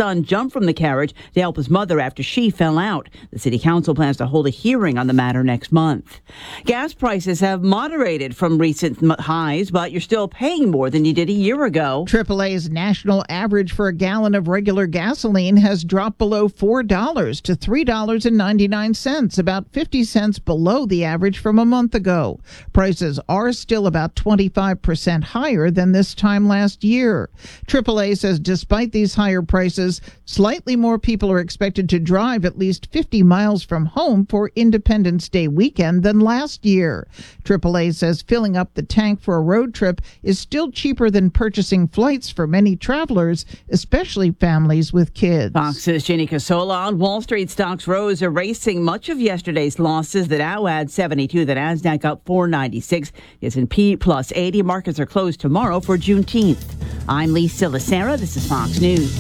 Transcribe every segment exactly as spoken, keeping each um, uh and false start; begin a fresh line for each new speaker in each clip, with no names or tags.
son jumped from the carriage to help his mother after she fell out. The city council plans to hold a hearing on the matter next month. Gas prices have moderated from recent highs, but you're still paying more than you did a year ago.
triple A's national average for a gallon of regular gasoline has dropped below four dollars to three dollars and ninety-nine cents, about fifty cents below the average from a month ago. Prices are still about twenty-five percent higher than this time last year. triple A says despite these higher prices, slightly more people are expected to drive at least fifty miles from home for Independence Day weekend than last year. triple A says filling up the tank for a road trip is still cheaper than purchasing flights for many travelers, especially families with kids.
Fox's Jenny Casola. On Wall Street, stocks rose, erasing much of yesterday's losses. The Dow had seventy-two, the Nasdaq up four ninety-six, the S and P plus eighty. Markets are closed tomorrow for Juneteenth. I'm Lisa Lacera. This is Fox News.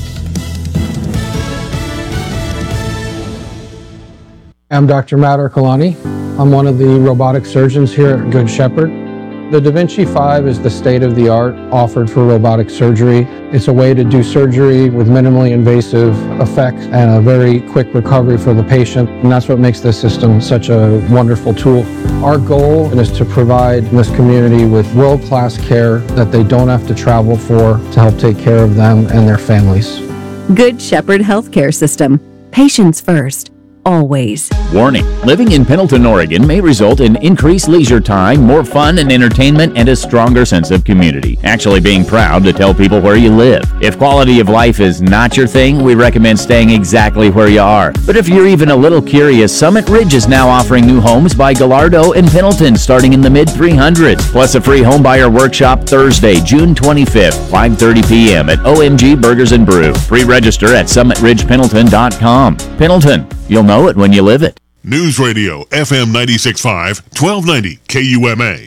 I'm Doctor Matt Ercolani. I'm one of the robotic surgeons here at Good Shepherd. The Da Vinci five is the state-of-the-art offered for robotic surgery. It's a way to do surgery with minimally invasive effects and a very quick recovery for the patient, and that's what makes this system such a wonderful tool. Our goal is to provide this community with world-class care that they don't have to travel for to help take care of them and their families.
Good Shepherd Healthcare System. Patients first. Always.
Warning, living in Pendleton, Oregon may result in increased leisure time, more fun and entertainment, and a stronger sense of community. Actually being proud to tell people where you live. If quality of life is not your thing, we recommend staying exactly where you are. But if you're even a little curious, Summit Ridge is now offering new homes by Gallardo and Pendleton starting in the mid three hundreds. Plus a free homebuyer workshop Thursday, June twenty-fifth, five thirty p.m. at O M G Burgers and Brew. Pre-register at summit ridge pendleton dot com. Pendleton, you'll know it when you live it.
News Radio, F M ninety-six point five, twelve ninety K U M A.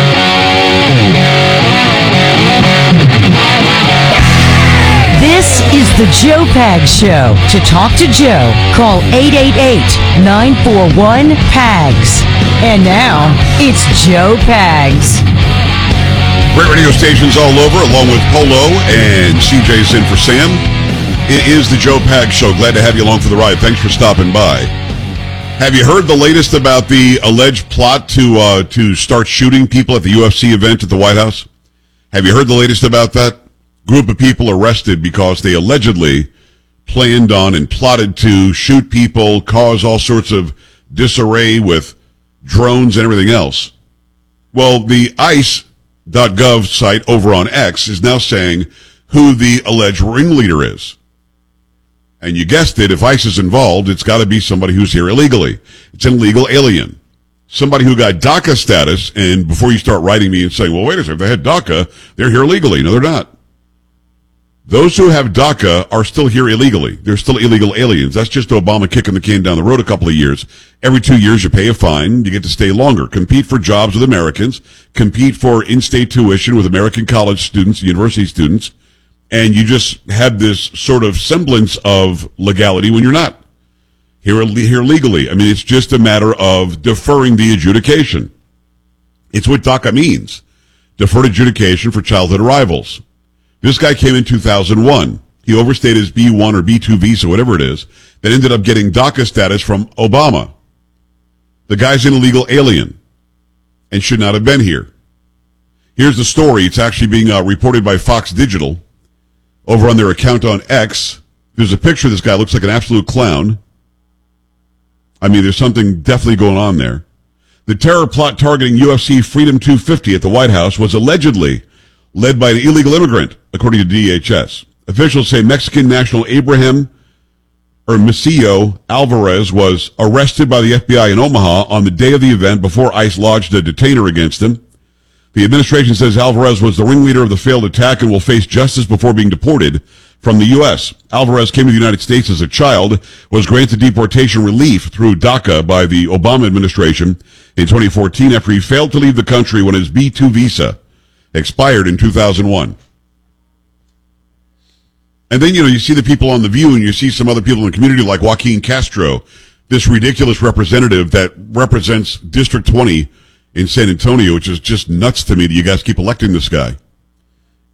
This is the Joe Pags Show. To talk to Joe, call eight eight eight, nine four one, P A G S. And now, it's Joe Pags.
Great radio stations all over, along with Polo and C J's in for Sam. It is the Joe Pags Show. Glad to have you along for the ride. Thanks for stopping by. Have you heard the latest about the alleged plot to uh, to start shooting people at the U F C event at the White House? Have you heard the latest about that? Group of people arrested because they allegedly planned on and plotted to shoot people, cause all sorts of disarray with drones and everything else. Well, the ice dot gov site over on X is now saying who the alleged ringleader is. And you guessed it, if ICE is involved, it's got to be somebody who's here illegally. It's an illegal alien. Somebody who got DACA status, and before you start writing me and saying, well, wait a second, if they had DACA, they're here illegally. No, they're not. Those who have DACA are still here illegally. They're still illegal aliens. That's just Obama kicking the can down the road a couple of years. Every two years you pay a fine, you get to stay longer. Compete for jobs with Americans. Compete for in-state tuition with American college students, university students. And you just have this sort of semblance of legality when you're not here, here legally. I mean, it's just a matter of deferring the adjudication. It's what DACA means. Deferred adjudication for childhood arrivals. This guy came in two thousand one. He overstayed his B one or B two visa, whatever it is, that ended up getting DACA status from Obama. The guy's an illegal alien and should not have been here. Here's the story. It's actually being uh, reported by Fox Digital over on their account on X. There's a picture of this guy. Looks like an absolute clown. I mean, there's something definitely going on there. The terror plot targeting U F C Freedom two fifty at the White House was allegedly led by an illegal immigrant, according to D H S. Officials say Mexican national Abraham Hermosillo Alvarez was arrested by the F B I in Omaha on the day of the event before ICE lodged a detainer against him. The administration says Alvarez was the ringleader of the failed attack and will face justice before being deported from the U S. Alvarez came to the United States as a child, was granted deportation relief through DACA by the Obama administration in twenty fourteen after he failed to leave the country when his B two visa expired in two thousand one. And then, you know, you see the people on The View and you see some other people in the community like Joaquin Castro, this ridiculous representative that represents District twenty in San Antonio, which is just nuts to me that you guys keep electing this guy.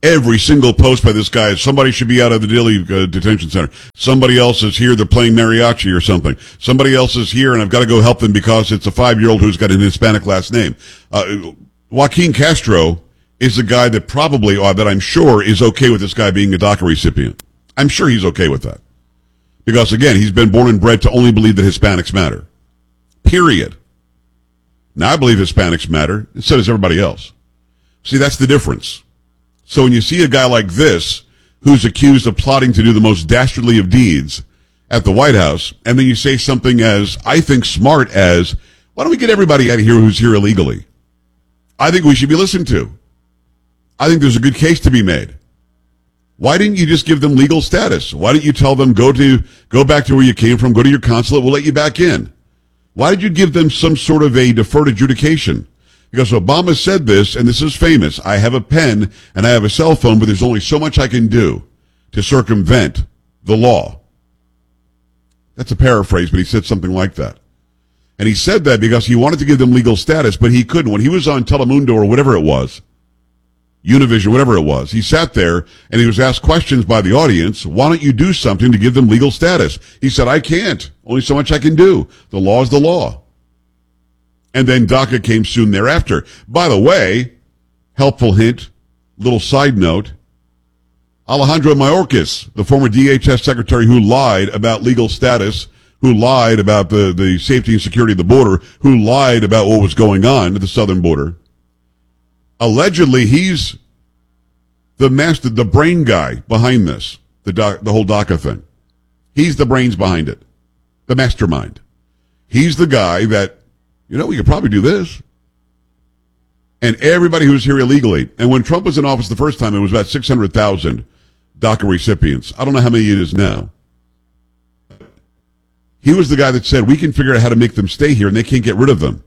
Every single post by this guy is somebody should be out of the Dilley uh, detention center. Somebody else is here. They're playing mariachi or something. Somebody else is here, and I've got to go help them because it's a five-year-old who's got an Hispanic last name. Uh, Joaquin Castro is the guy that probably, or that I'm sure, is okay with this guy being a DACA recipient. I'm sure he's okay with that. Because, again, he's been born and bred to only believe that Hispanics matter. Period. Now, I believe Hispanics matter, and so does everybody else. See, that's the difference. So when you see a guy like this, who's accused of plotting to do the most dastardly of deeds at the White House, and then you say something as, I think, smart as, why don't we get everybody out of here who's here illegally? I think we should be listened to. I think there's a good case to be made. Why didn't you just give them legal status? Why didn't you tell them, go to, go back to where you came from, go to your consulate, we'll let you back in? Why did you give them some sort of a deferred adjudication? Because Obama said this, and this is famous, I have a pen and I have a cell phone, but there's only so much I can do to circumvent the law. That's a paraphrase, but he said something like that. And he said that because he wanted to give them legal status, but he couldn't. When he was on Telemundo or whatever it was, Univision, whatever it was, he sat there and he was asked questions by the audience, why don't you do something to give them legal status? He said, I can't. Only so much I can do. The law is the law. And then DACA came soon thereafter. By the way, helpful hint, little side note, Alejandro Mayorkas, the former D H S secretary who lied about legal status, who lied about the, the safety and security of the border, who lied about what was going on at the southern border, allegedly he's the master, the brain guy behind this, the, doc, the whole DACA thing. He's the brains behind it, the mastermind. He's the guy that, you know, we could probably do this. And everybody who's here illegally. And when Trump was in office the first time, it was about six hundred thousand DACA recipients. I don't know how many it is now. He was the guy that said, we can figure out how to make them stay here and they can't get rid of them.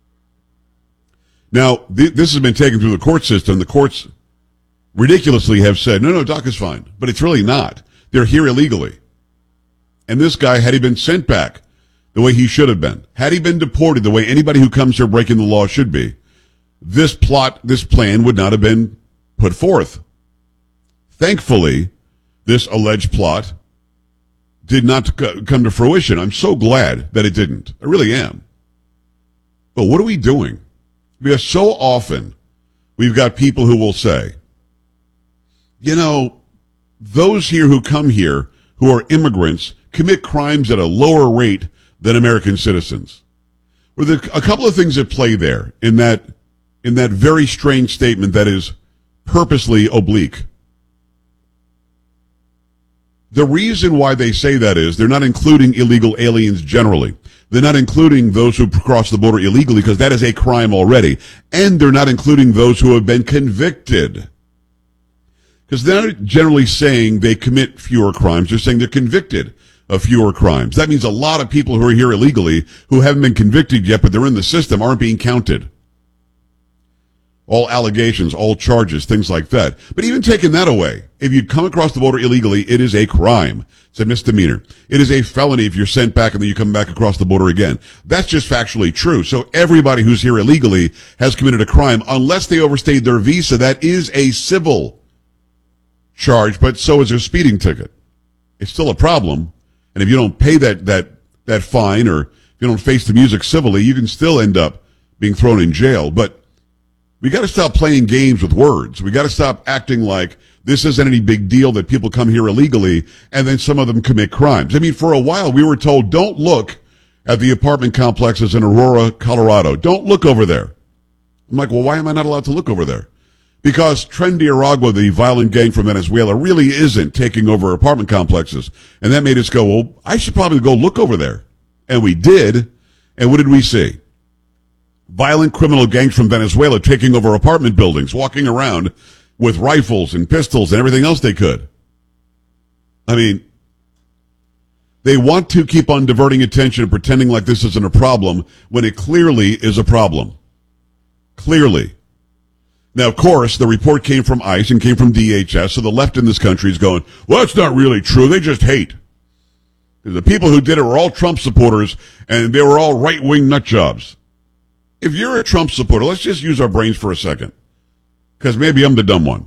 Now, th- this has been taken through the court system. The courts ridiculously have said, no, no, DACA's fine. But it's really not. They're here illegally. And this guy, had he been sent back the way he should have been, had he been deported the way anybody who comes here breaking the law should be, this plot, this plan would not have been put forth. Thankfully, this alleged plot did not c- come to fruition. I'm so glad that it didn't. I really am. But what are we doing? Because so often we've got people who will say, you know, those here who come here who are immigrants commit crimes at a lower rate than American citizens. Well, there are a couple of things at play there in that in that very strange statement that is purposely oblique. The reason why they say that is they're not including illegal aliens generally. They're not including those who cross the border illegally because that is a crime already. And they're not including those who have been convicted. Because they're not generally saying they commit fewer crimes. They're saying they're convicted of fewer crimes. That means a lot of people who are here illegally who haven't been convicted yet, but they're in the system, aren't being counted. All allegations, all charges, things like that. But even taking that away, if you come across the border illegally, it is a crime. It's a misdemeanor. It is a felony if you're sent back and then you come back across the border again. That's just factually true. So everybody who's here illegally has committed a crime unless they overstayed their visa. That is a civil charge, but so is a speeding ticket. It's still a problem. And if you don't pay that, that, that fine or if you don't face the music civilly, you can still end up being thrown in jail. But we got to stop playing games with words. We got to stop acting like this isn't any big deal that people come here illegally and then some of them commit crimes. I mean, for a while we were told, don't look at the apartment complexes in Aurora, Colorado. Don't look over there. I'm like, well, why am I not allowed to look over there? Because Tren de Aragua, the violent gang from Venezuela, really isn't taking over apartment complexes. And that made us go, well, I should probably go look over there. And we did. And what did we see? Violent criminal gangs from Venezuela taking over apartment buildings, walking around with rifles and pistols and everything else they could. I mean, they want to keep on diverting attention and pretending like this isn't a problem when it clearly is a problem. Clearly. Now, of course, the report came from ICE and came from D H S, so the left in this country is going, well, that's not really true. They just hate. The people who did it were all Trump supporters, and they were all right-wing nut jobs. If you're a Trump supporter, let's just use our brains for a second, because maybe I'm the dumb one.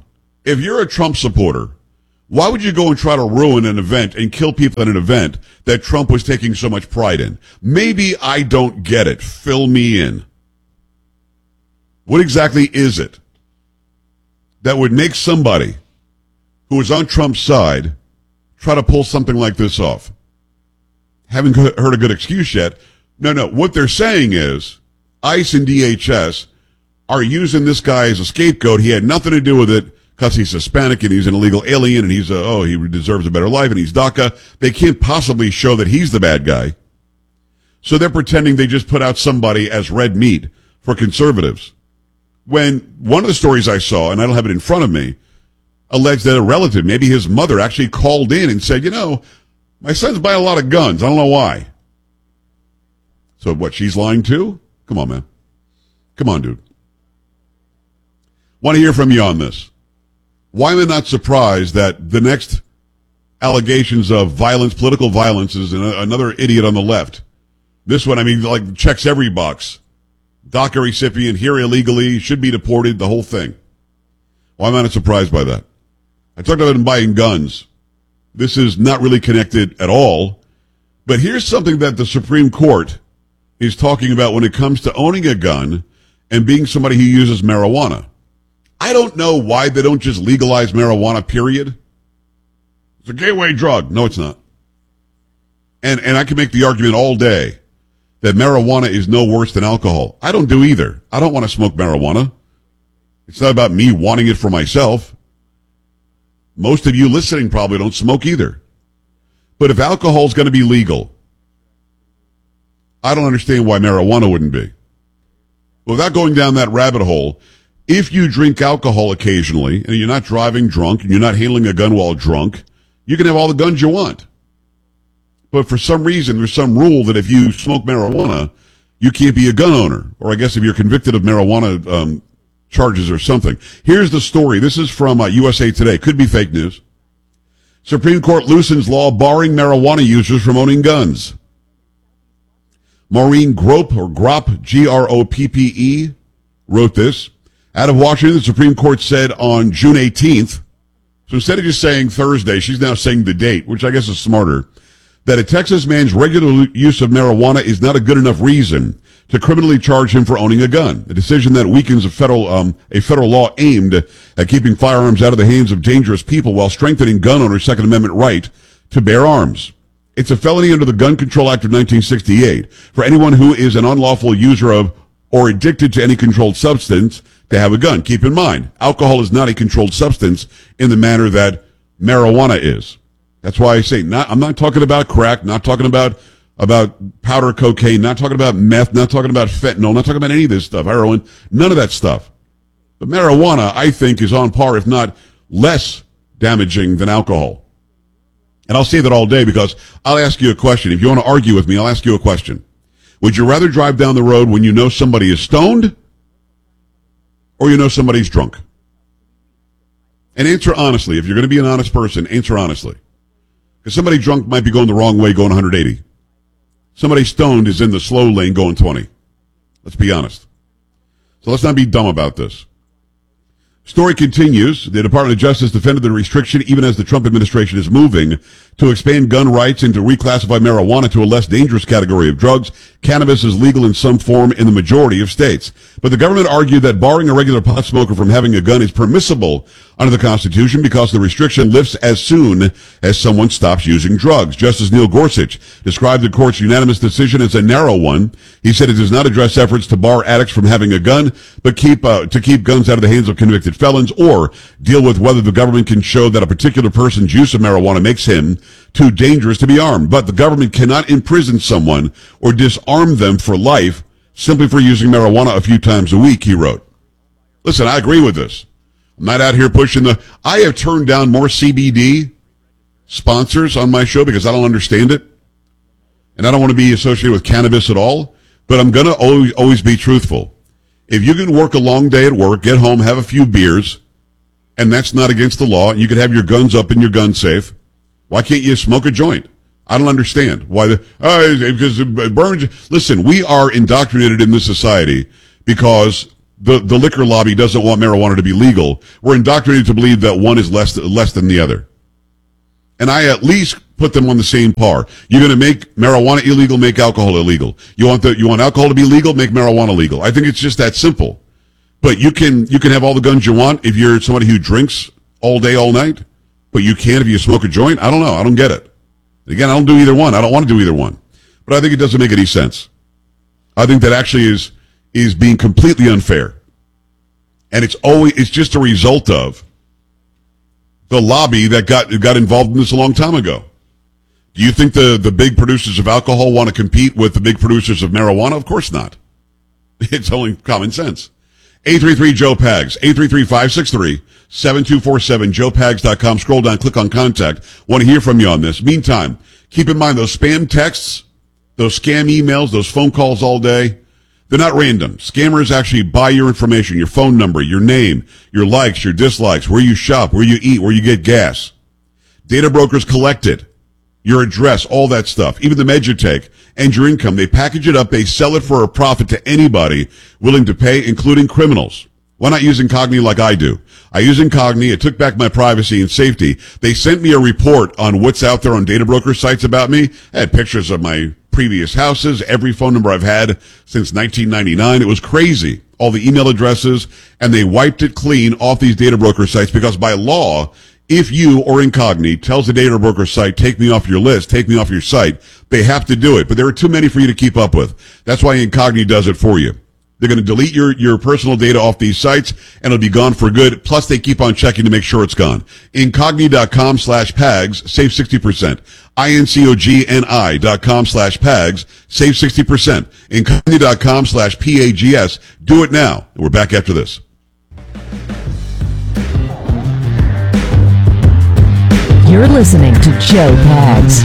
If you're a Trump supporter, why would you go and try to ruin an event and kill people at an event that Trump was taking so much pride in? Maybe I don't get it. Fill me in. What exactly is it that would make somebody who is on Trump's side try to pull something like this off? Haven't heard a good excuse yet. No, no. What they're saying is ICE and D H S are using this guy as a scapegoat. He had nothing to do with it because he's Hispanic and he's an illegal alien and he's a, oh, he deserves a better life and he's DACA. They can't possibly show that he's the bad guy. So they're pretending they just put out somebody as red meat for conservatives. When one of the stories I saw, and I don't have it in front of me, alleged that a relative, maybe his mother, actually called in and said, you know, my son's buying a lot of guns. I don't know why. So what, she's lying too? Come on, man. Come on, dude. Want to hear from you on this. Why am I not surprised that the next allegations of violence, political violence, is another idiot on the left? This one, I mean, like, checks every box. DACA recipient, here illegally, should be deported, the whole thing. Why am I not surprised by that? I talked about him buying guns. This is not really connected at all. But here's something that the Supreme Court is talking about when it comes to owning a gun and being somebody who uses marijuana. I don't know why they don't just legalize marijuana, period. It's a gateway drug. No, it's not. And and I can make the argument all day that marijuana is no worse than alcohol. I don't do either. I don't want to smoke marijuana. It's not about me wanting it for myself. Most of you listening probably don't smoke either. But if alcohol is going to be legal, I don't understand why marijuana wouldn't be. Without going down that rabbit hole, if you drink alcohol occasionally and you're not driving drunk and you're not handling a gun while drunk, you can have all the guns you want. But for some reason, there's some rule that if you smoke marijuana, you can't be a gun owner. Or I guess if you're convicted of marijuana um, charges or something. Here's the story. This is from uh, U S A Today. Could be fake news. Supreme Court loosens law barring marijuana users from owning guns. Maureen Grope, or Gropp, G R O P P E, wrote this. Out of Washington, the Supreme Court said on June eighteenth, so instead of just saying Thursday, she's now saying the date, which I guess is smarter, that a Texas man's regular use of marijuana is not a good enough reason to criminally charge him for owning a gun. A decision that weakens a federal um, a federal law aimed at keeping firearms out of the hands of dangerous people while strengthening gun owners' Second Amendment right to bear arms. It's a felony under the Gun Control Act of nineteen sixty-eight for anyone who is an unlawful user of or addicted to any controlled substance to have a gun. Keep in mind, alcohol is not a controlled substance in the manner that marijuana is. That's why I say, not, I'm not talking about crack, not talking about about powder cocaine, not talking about meth, not talking about fentanyl, not talking about any of this stuff, heroin, none of that stuff. But marijuana, I think, is on par, if not less damaging than alcohol. And I'll say that all day because I'll ask you a question. If you want to argue with me, I'll ask you a question. Would you rather drive down the road when you know somebody is stoned or you know somebody's drunk? And answer honestly. If you're going to be an honest person, answer honestly. Because somebody drunk might be going the wrong way going one hundred eighty. Somebody stoned is in the slow lane going twenty. Let's be honest. So let's not be dumb about this. Story continues. The Department of Justice defended the restriction even as the Trump administration is moving to expand gun rights and to reclassify marijuana to a less dangerous category of drugs. Cannabis is legal in some form in the majority of states. But the government argued that barring a regular pot smoker from having a gun is permissible under the Constitution because the restriction lifts as soon as someone stops using drugs. Justice Neil Gorsuch described the court's unanimous decision as a narrow one. He said it does not address efforts to bar addicts from having a gun, but keep uh, to keep guns out of the hands of convicted felons, or deal with whether the government can show that a particular person's use of marijuana makes him too dangerous to be armed. But the government cannot imprison someone or disarm them for life simply for using marijuana a few times a week, he wrote. Listen, I agree with this. I'm not out here pushing the... I have turned down more C B D sponsors on my show because I don't understand it. And I don't want to be associated with cannabis at all. But I'm going to always, always be truthful. If you can work a long day at work, get home, have a few beers, and that's not against the law, and you can have your guns up in your gun safe, why can't you smoke a joint? I don't understand why the, oh, because it burns. Listen, we are indoctrinated in this society because the, the liquor lobby doesn't want marijuana to be legal. We're indoctrinated to believe that one is less, less than the other. And I at least put them on the same par. You're going to make marijuana illegal, make alcohol illegal. You want the, you want alcohol to be legal, make marijuana legal. I think it's just that simple. But you can, you can have all the guns you want if you're somebody who drinks all day, all night. But you can't if you smoke a joint. I don't know. I don't get it. Again, I don't do either one. I don't want to do either one. But I think it doesn't make any sense. I think that actually is, is being completely unfair. And it's always, it's just a result of the lobby that got got involved in this a long time ago. Do you think the, the big producers of alcohol want to compete with the big producers of marijuana? Of course not. It's only common sense. eight three three Joe Pags, eight three three, five six three, seven two four seven, joe pags dot com. Scroll down, click on contact. Want to hear from you on this. Meantime, keep in mind those spam texts, those scam emails, those phone calls all day, they're not random. Scammers actually buy your information, your phone number, your name, your likes, your dislikes, where you shop, where you eat, where you get gas. Data brokers collect it, your address, all that stuff, even the meds you take, and your income. They package it up, they sell it for a profit to anybody willing to pay, including criminals. Why not use Incogni like I do? I use Incogni. It took back my privacy and safety. They sent me a report on what's out there on data broker sites about me. I had pictures of my previous houses, every phone number I've had since nineteen ninety-nine. It was crazy. All the email addresses, and they wiped it clean off these data broker sites because by law, if you or Incogni tells the data broker site, take me off your list, take me off your site, they have to do it. But there are too many for you to keep up with. That's why Incogni does it for you. They're going to delete your, your personal data off these sites, and it'll be gone for good. Plus, they keep on checking to make sure it's gone. Incogni.com slash PAGS, save sixty percent. I-N-C-O-G-N-I dot com slash PAGS, save sixty percent. Incogni.com slash P-A-G-S. Do it now. And we're back after this.
You're listening to Joe Pags.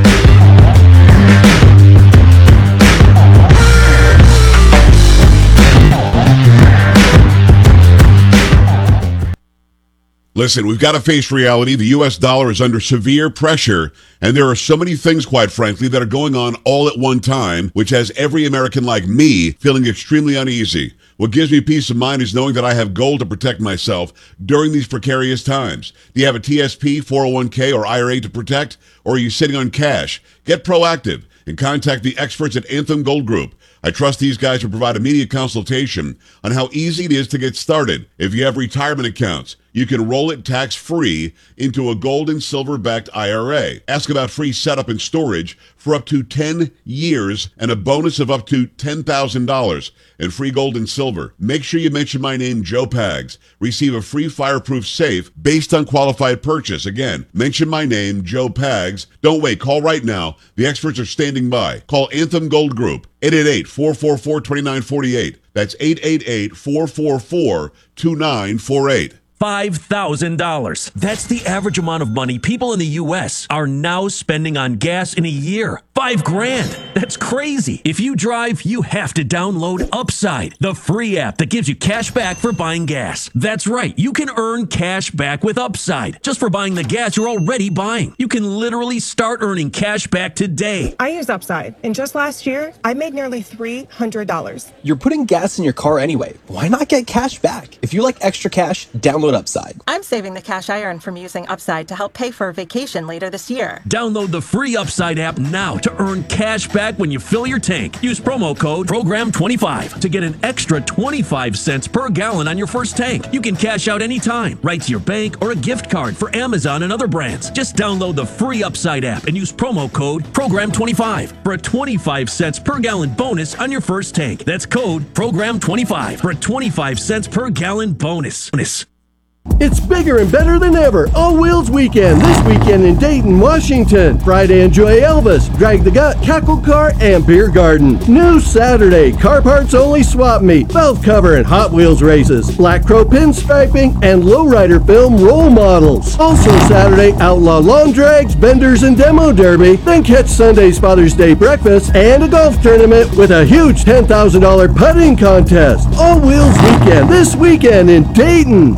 Listen, we've got to face reality. The U S dollar is under severe pressure, and there are so many things, quite frankly, that are going on all at one time, which has every American like me feeling extremely uneasy. What gives me peace of mind is knowing that I have gold to protect myself during these precarious times. Do you have a T S P, four oh one k, or I R A to protect, or are you sitting on cash? Get proactive and contact the experts at Anthem Gold Group. I trust these guys to provide immediate consultation on how easy it is to get started. If you have retirement accounts, you can roll it tax-free into a gold and silver-backed I R A. Ask about free setup and storage for up to ten years and a bonus of up to ten thousand dollars in free gold and silver. Make sure you mention my name, Joe Pags. Receive a free fireproof safe based on qualified purchase. Again, mention my name, Joe Pags. Don't wait. Call right now. The experts are standing by. Call Anthem Gold Group, eight eight eight, four four four, two nine four eight. That's eight eight eight, four four four, two nine four eight.
five thousand dollars. That's the average amount of money people in the U S are now spending on gas in a year. Five grand. That's crazy. If you drive, you have to download Upside, the free app that gives you cash back for buying gas. That's right. You can earn cash back with Upside just for buying the gas you're already buying. You can literally start earning cash back today.
I use Upside, and just last year, I made nearly three hundred dollars.
You're putting gas in your car anyway. Why not get cash back? If you like extra cash, download Upside.
I'm saving the cash I earn from using Upside to help pay for a vacation later this year.
Download the free Upside app now to earn cash back when you fill your tank. Use promo code program twenty-five to get an extra twenty-five cents per gallon on your first tank. You can cash out anytime, right to your bank or a gift card for Amazon and other brands. Just download the free Upside app and use promo code program twenty-five for a twenty-five cents per gallon bonus on your first tank. That's code program twenty-five for a twenty-five cents per gallon bonus. bonus.
It's bigger and better than ever. All Wheels Weekend, this weekend in Dayton, Washington. Friday, enjoy Elvis, Drag the Gut, Cackle Car, and Beer Garden. New Saturday, car parts only swap meet, valve cover and Hot Wheels races, Black Crow pinstriping, and lowrider film role models. Also Saturday, outlaw long drags, benders, and demo derby. Then catch Sunday's Father's Day breakfast and a golf tournament with a huge ten thousand dollars putting contest. All Wheels Weekend, this weekend in Dayton.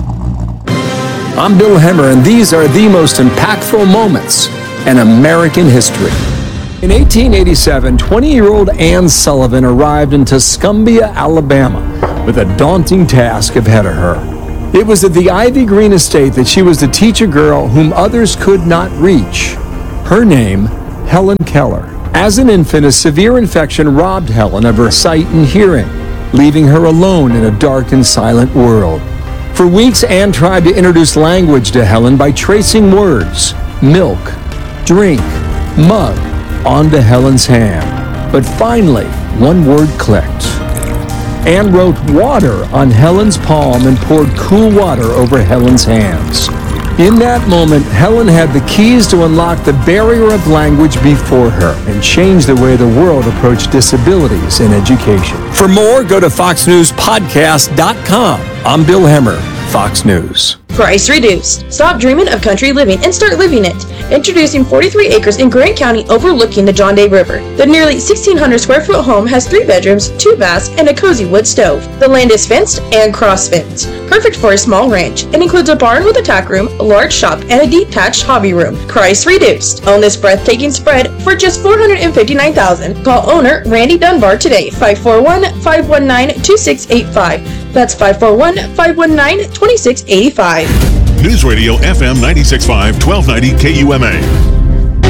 I'm Bill Hemmer, and these are the most impactful moments in American history. In eighteen eighty-seven, twenty-year-old Anne Sullivan arrived in Tuscumbia, Alabama, with a daunting task ahead of her. It was at the Ivy Green estate that she was to teach a girl whom others could not reach. Her name, Helen Keller. As an infant, a severe infection robbed Helen of her sight and hearing, leaving her alone in a dark and silent world. For weeks, Anne tried to introduce language to Helen by tracing words, milk, drink, mug, onto Helen's hand. But finally, one word clicked. Anne wrote water on Helen's palm and poured cool water over Helen's hands. In that moment, Helen had the keys to unlock the barrier of language before her and change the way the world approached disabilities in education. For more, go to fox news podcast dot com. I'm Bill Hemmer, Fox News.
Price reduced. Stop dreaming of country living and start living it. Introducing forty-three acres in Grant County overlooking the John Day River. The nearly sixteen hundred square foot home has three bedrooms, two baths, and a cozy wood stove. The land is fenced and cross-fenced. Perfect for a small ranch. It includes a barn with a tack room, a large shop, and a detached hobby room. Price reduced. Own this breathtaking spread for just four hundred fifty-nine thousand dollars. Call owner Randy Dunbar today, five four one, five one nine, two six eight five. That's five four one, five one nine, two six eight five.
News Radio F M ninety-six point five, twelve ninety K U M A.